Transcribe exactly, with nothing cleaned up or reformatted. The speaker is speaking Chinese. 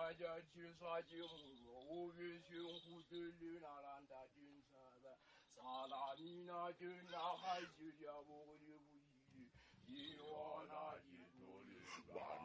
家家去耍酒，我月寻湖对绿那兰大军啥的，啥那你那军那海就叫我就不一，一我那一多的。